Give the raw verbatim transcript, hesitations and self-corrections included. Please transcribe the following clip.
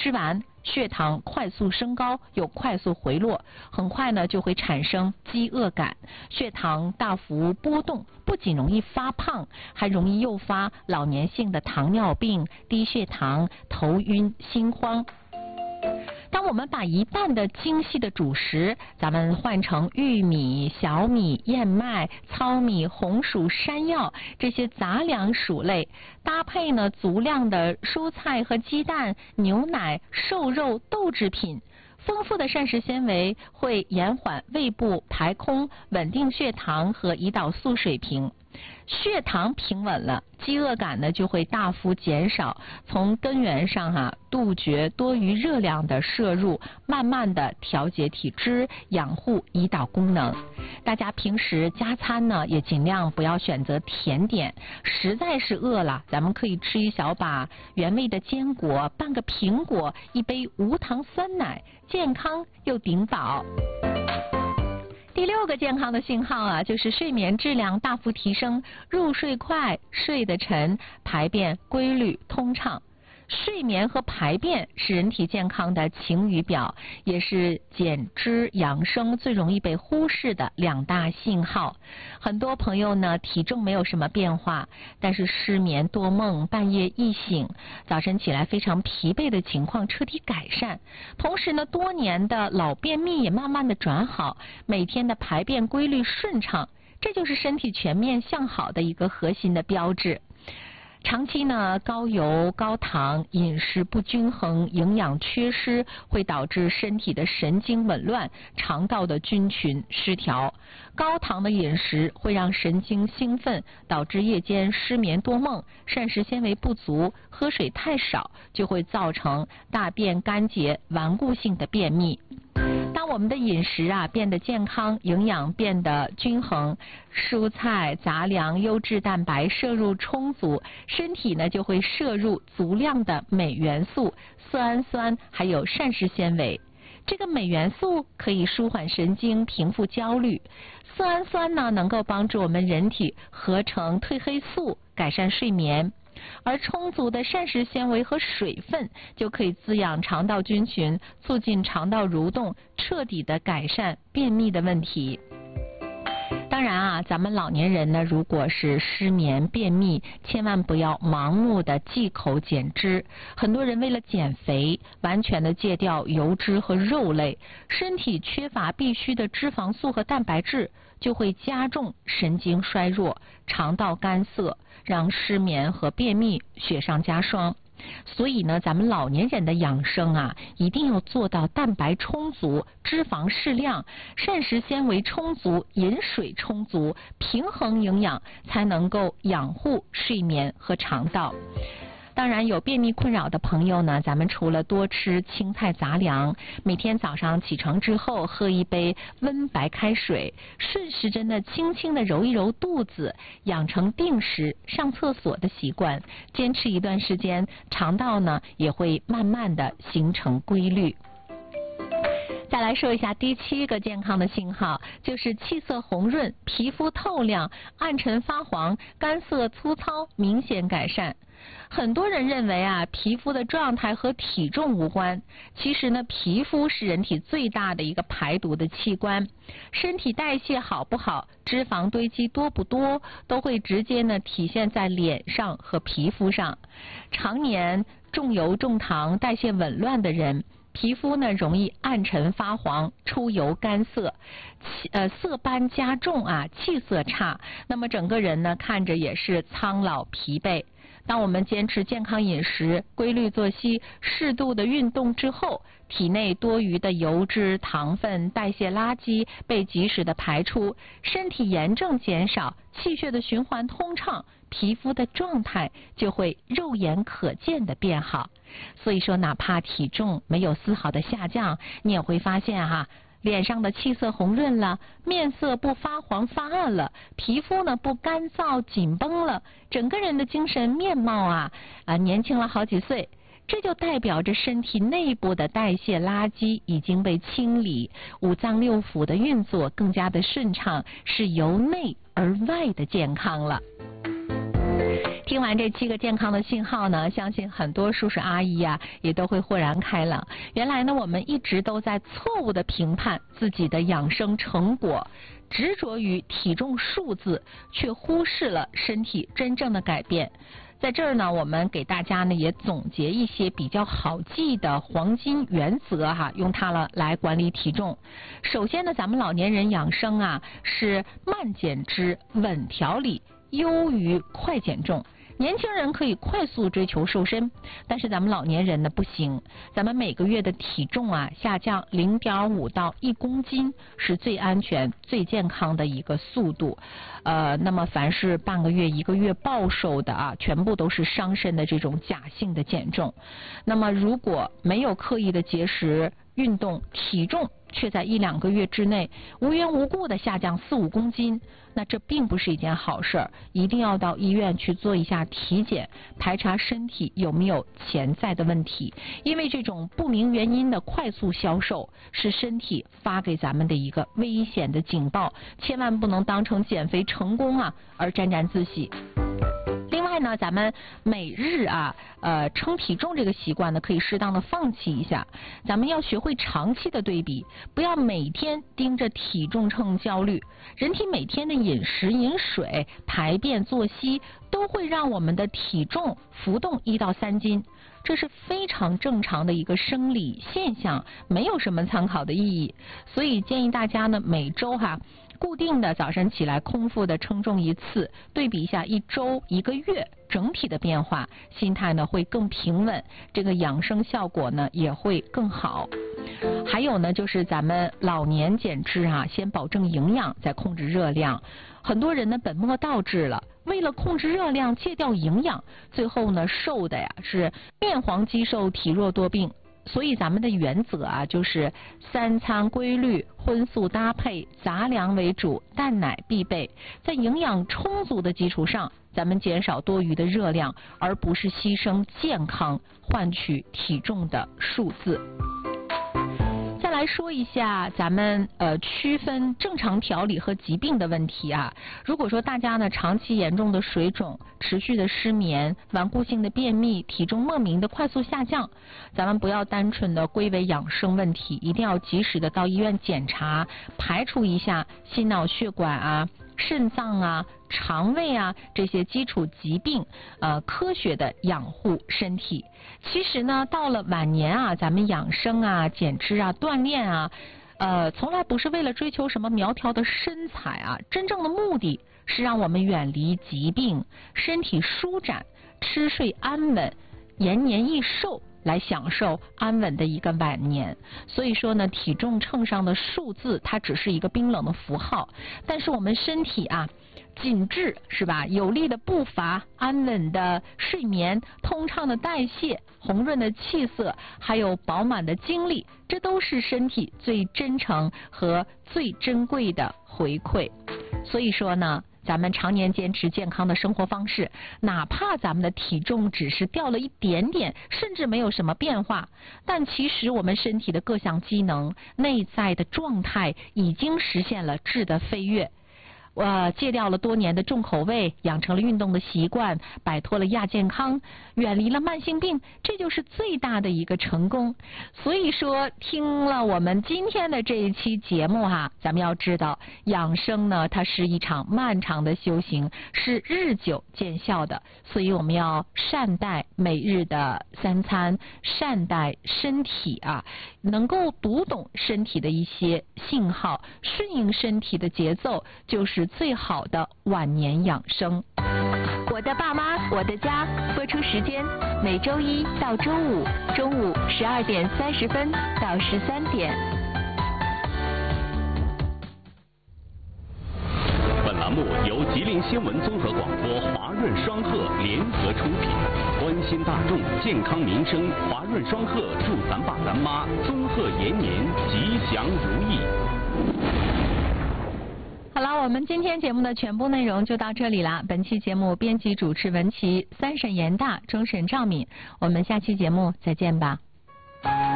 吃完血糖快速升高又快速回落，很快呢就会产生饥饿感，血糖大幅波动，不仅容易发胖，还容易诱发老年性的糖尿病、低血糖、头晕、心慌。当我们把一半的精细的主食，咱们换成玉米、小米、燕麦、糙米、红薯、山药这些杂粮薯类，搭配呢足量的蔬菜和鸡蛋、牛奶、瘦肉、豆制品，丰富的膳食纤维会延缓胃部排空，稳定血糖和胰岛素水平。血糖平稳了，饥饿感呢就会大幅减少，从根源上哈、啊、杜绝多余热量的摄入，慢慢的调节体脂，养护胰岛功能。大家平时加餐呢也尽量不要选择甜点，实在是饿了，咱们可以吃一小把原味的坚果，半个苹果，一杯无糖酸奶，健康又顶饱。第六个健康的信号啊，就是睡眠质量大幅提升，入睡快，睡得沉，排便规律通畅。睡眠和排便是人体健康的晴雨表，也是减脂养生最容易被忽视的两大信号。很多朋友呢体重没有什么变化，但是失眠多梦，半夜易醒，早晨起来非常疲惫的情况彻底改善。同时呢，多年的老便秘也慢慢的转好，每天的排便规律顺畅，这就是身体全面向好的一个核心的标志。长期呢高油高糖，饮食不均衡，营养缺失，会导致身体的神经紊乱，肠道的菌群失调。高糖的饮食会让神经兴奋，导致夜间失眠多梦，膳食纤维不足，喝水太少，就会造成大便干结，顽固性的便秘。当我们的饮食啊变得健康，营养变得均衡，蔬菜、杂粮、优质蛋白摄入充足，身体呢就会摄入足量的镁元素、色氨酸还有膳食纤维。这个镁元素可以舒缓神经，平复焦虑；色氨酸呢能够帮助我们人体合成褪黑素，改善睡眠。而充足的膳食纤维和水分就可以滋养肠道菌群，促进肠道蠕动，彻底的改善便秘的问题。当然啊，咱们老年人呢，如果是失眠、便秘，千万不要盲目的忌口减脂。很多人为了减肥，完全的戒掉油脂和肉类，身体缺乏必需的脂肪素和蛋白质，就会加重神经衰弱、肠道干涩，让失眠和便秘雪上加霜。所以呢，咱们老年人的养生啊，一定要做到蛋白充足、脂肪适量、膳食纤维充足、饮水充足，平衡营养，才能够养护睡眠和肠道。当然，有便秘困扰的朋友呢，咱们除了多吃青菜杂粮，每天早上起床之后喝一杯温白开水，顺时针的轻轻的揉一揉肚子，养成定时上厕所的习惯，坚持一段时间，肠道呢也会慢慢的形成规律。再来说一下第七个健康的信号，就是气色红润、皮肤透亮、暗沉发黄、干涩粗糙明显改善。很多人认为啊，皮肤的状态和体重无关，其实呢，皮肤是人体最大的一个排毒的器官，身体代谢好不好，脂肪堆积多不多，都会直接呢体现在脸上和皮肤上。常年重油重糖、代谢紊乱的人，皮肤呢容易暗沉发黄、出油干涩，呃色斑加重啊，气色差，那么整个人呢看着也是苍老疲惫。当我们坚持健康饮食、规律作息、适度的运动之后，体内多余的油脂、糖分、代谢垃圾被及时的排出，身体炎症减少，气血的循环通畅，皮肤的状态就会肉眼可见的变好。所以说，哪怕体重没有丝毫的下降，你也会发现哈、啊。脸上的气色红润了，面色不发黄发暗了，皮肤呢不干燥紧绷了，整个人的精神面貌啊啊年轻了好几岁。这就代表着身体内部的代谢垃圾已经被清理，五脏六腑的运作更加的顺畅，是由内而外的健康了。 听完这七个健康的信号呢，相信很多叔叔阿姨呀、啊、也都会豁然开朗。原来呢，我们一直都在错误的评判自己的养生成果，执着于体重数字，却忽视了身体真正的改变。在这儿呢，我们给大家呢也总结一些比较好记的黄金原则哈，用它了来管理体重。首先呢，咱们老年人养生啊是慢减脂、稳调理，优于快减重。年轻人可以快速追求瘦身，但是咱们老年人呢不行。咱们每个月的体重啊下降零点五到一公斤是最安全、最健康的一个速度。呃，那么凡是半个月、一个月暴瘦的啊，全部都是伤身的这种假性的减重。那么如果没有刻意的节食、运动，体重却在一两个月之内无缘无故的下降四五公斤，那这并不是一件好事儿，一定要到医院去做一下体检，排查身体有没有潜在的问题。因为这种不明原因的快速消瘦是身体发给咱们的一个危险的警报，千万不能当成减肥成功啊而沾沾自喜。另外呢，咱们每日啊，呃，称体重这个习惯呢，可以适当的放弃一下。咱们要学会长期的对比，不要每天盯着体重秤焦虑。人体每天的饮食、饮水、排便、作息，都会让我们的体重浮动一到三斤，这是非常正常的一个生理现象，没有什么参考的意义。所以建议大家呢，每周哈。固定的早晨起来空腹的称重一次，对比一下一周一个月整体的变化，心态呢会更平稳，这个养生效果呢也会更好。还有呢，就是咱们老年减脂啊，先保证营养，再控制热量。很多人呢本末倒置了，为了控制热量戒掉营养，最后呢瘦的呀是面黄肌瘦、体弱多病。所以咱们的原则啊，就是三餐规律、荤素搭配、杂粮为主、蛋奶必备。在营养充足的基础上，咱们减少多余的热量，而不是牺牲健康换取体重的数字。再来说一下咱们呃区分正常调理和疾病的问题啊。如果说大家呢长期严重的水肿、持续的失眠、顽固性的便秘、体重莫名的快速下降，咱们不要单纯的归为养生问题，一定要及时的到医院检查，排除一下心脑血管啊、肾脏啊、肠胃啊这些基础疾病，呃，科学的养护身体。其实呢，到了晚年啊，咱们养生啊、减脂啊、锻炼啊，呃，从来不是为了追求什么苗条的身材啊，真正的目的是让我们远离疾病，身体舒展，吃睡安稳，延年益寿，来享受安稳的一个晚年。所以说呢，体重秤上的数字它只是一个冰冷的符号，但是我们身体啊紧致是吧？有力的步伐、安稳的睡眠、通畅的代谢、红润的气色，还有饱满的精力，这都是身体最真诚和最珍贵的回馈。所以说呢，咱们常年坚持健康的生活方式，哪怕咱们的体重只是掉了一点点，甚至没有什么变化，但其实我们身体的各项机能、内在的状态已经实现了质的飞跃。我戒掉了多年的重口味，养成了运动的习惯，摆脱了亚健康，远离了慢性病，这就是最大的一个成功。所以说，听了我们今天的这一期节目哈、啊，咱们要知道，养生呢，它是一场漫长的修行，是日久见效的。所以我们要善待每日的三餐，善待身体啊，能够读懂身体的一些信号，顺应身体的节奏，就是最好的晚年养生。我的爸妈，我的家，播出时间每周一到周五中午十二点三十分到十三点。 本栏目由吉林新闻综合广播华润双鹤联合出品，关心大众健康民生，华润双鹤祝咱爸咱妈综合延年吉祥如意。 好了，我们今天节目的全部内容就到这里了。本期节目编辑主持文琪，三审严大，终审赵敏。我们下期节目再见吧。